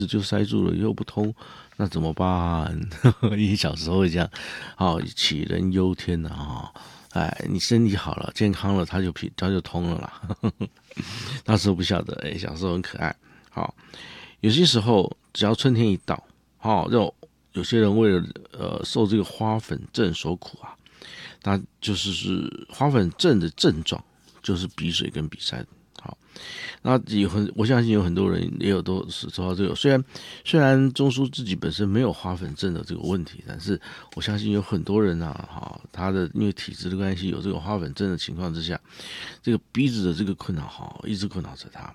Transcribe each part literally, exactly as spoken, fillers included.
就塞住了又不通，那怎么办？你小时候会这样，哦，杞人忧天呐、啊、哈、哦。哎，你身体好了，健康了，它就它就通了啦。那时候不晓得，哎，小时候很可爱。好，有些时候只要春天一到，好、哦，就有些人为了呃受这个花粉症所苦啊，那就是是花粉症的症状就是鼻水跟鼻塞。好，那有很，我相信有很多人也有都是受到这个。虽然虽然钟叔自己本身没有花粉症的这个问题，但是我相信有很多人啊，哈，他的因为体质的关系，有这个花粉症的情况之下，这个鼻子的这个困扰哈，一直困扰着他。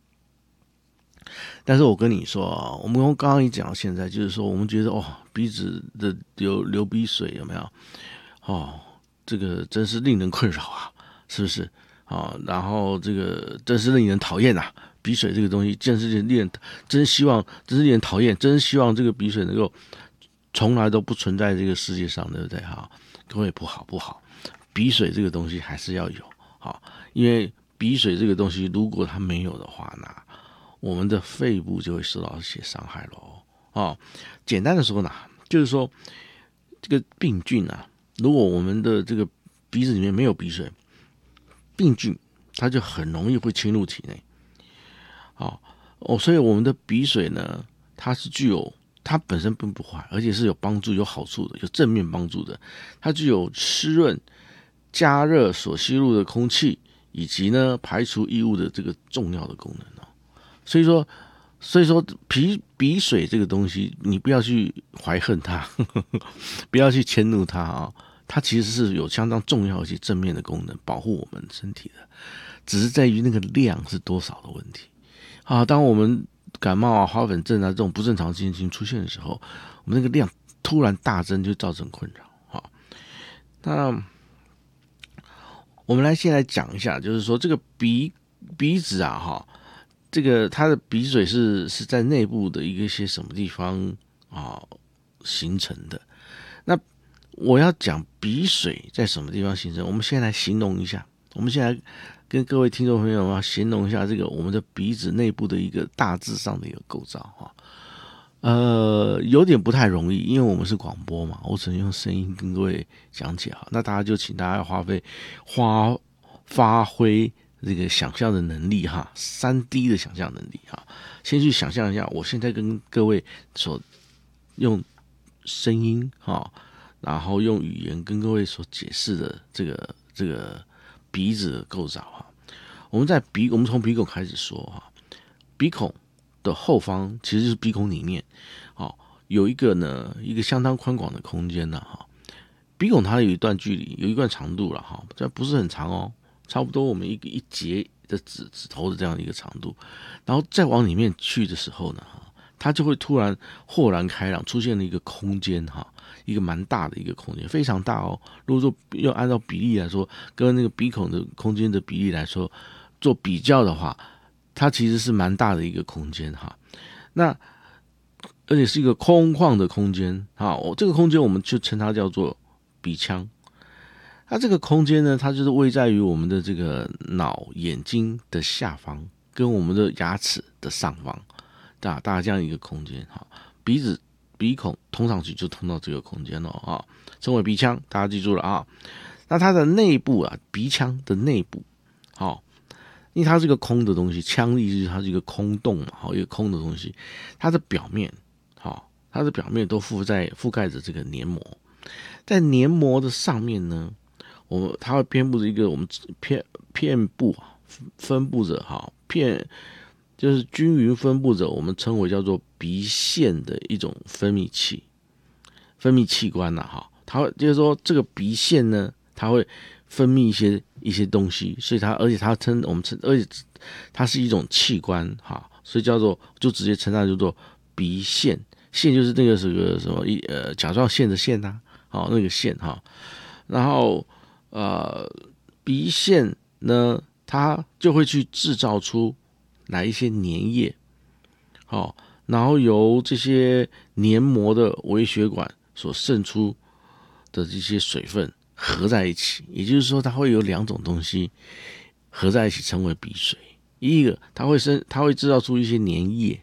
但是我跟你说啊，我们刚刚一讲到现在，就是说我们觉得哦，鼻子的流流鼻水有没有？哦，这个真是令人困扰啊，是不是？啊、哦，然后这个真是令人讨厌呐、啊，鼻水这个东西真是令人真希望，真是令人讨厌，真希望这个鼻水能够从来都不存在这个世界上，对不对？哈，各位不好不好，鼻水这个东西还是要有，好，因为鼻水这个东西如果它没有的话，那我们的肺部就会受到一些伤害喽。哦，简单的说呢，就是说这个病菌啊，如果我们的这个鼻子里面没有鼻水，病菌它就很容易会侵入体内。好哦，所以我们的鼻水呢，它是具有它本身并不坏，而且是有帮助、有好处的，有正面帮助的。它具有湿润、加热所吸入的空气，以及呢排除异物的这个重要的功能哦。所以说，所以说鼻鼻水这个东西，你不要去怀恨它，呵呵不要去迁怒它啊、哦。它其实是有相当重要一些正面的功能，保护我们身体的，只是在于那个量是多少的问题啊。当我们感冒啊、花粉症啊这种不正常情形出现的时候，我们那个量突然大增，就造成困扰。好，那我们来先来讲一下，就是说这个鼻鼻子啊，哈，这个它的鼻水是是在内部的一个些什么地方啊形成的？那我要讲鼻水在什么地方形成，我们先来形容一下。我们先来跟各位听众朋友们形容一下这个我们的鼻子内部的一个大致上的一个构造哈。呃，有点不太容易，因为我们是广播嘛，我只能用声音跟各位讲解哈。那大家就请大家花费花发挥这个想象的能力哈，三 D 的想象能力哈。先去想象一下，我现在跟各位所用声音哈。然后用语言跟各位所解释的这个这个鼻子的构造哈，我们在鼻，我们从鼻孔开始说哈，鼻孔的后方其实就是鼻孔里面，哦，有一个呢一个相当宽广的空间呢哈，鼻孔它有一段距离，有一段长度了哈，这不是很长哦，差不多我们一个一节的指指头的这样的一个长度，然后再往里面去的时候呢哈，它就会突然豁然开朗，出现了一个空间哈。一个蛮大的一个空间，非常大哦。如果说要按照比例来说，跟那个鼻孔的空间的比例来说做比较的话，它其实是蛮大的一个空间哈。那而且是一个空旷的空间啊，这个空间我们就称它叫做鼻腔。它这个空间呢，它就是位在于我们的这个脑眼睛的下方，跟我们的牙齿的上方，大大这样一个空间哈。鼻子。鼻孔通上去就通到这个空间了啊，称为鼻腔，大家记住了啊。那它的内部啊，鼻腔的内部，好，因为它是一个空的东西，腔意就是它是一个空洞嘛，好，一个空的东西，它的表面，好，它的表面都覆在覆盖着这个黏膜，在黏膜的上面呢，我们它会遍布着一个我们片片布啊，分布着哈片。就是均匀分布着，我们称为叫做鼻腺的一种分泌器、分泌器官呐、啊，哈，它会就是说这个鼻腺呢，它会分泌一些一些东西，所以它而且它称我们称，而且它是一种器官哈，所以叫做就直接称它叫做鼻腺，腺就是那个什么什么一呃甲状腺的腺呐、啊，好那个腺哈，然后呃鼻腺呢，它就会去制造出。来一些粘液，好，然后由这些黏膜的微血管所渗出的这些水分合在一起，也就是说，它会有两种东西合在一起，称为鼻水。一个，它会生，它会制造出一些粘液，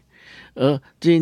而这些